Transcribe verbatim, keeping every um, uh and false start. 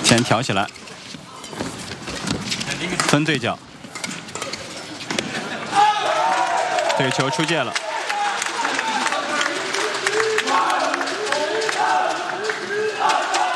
先挑起来，分对角，这个球出界了。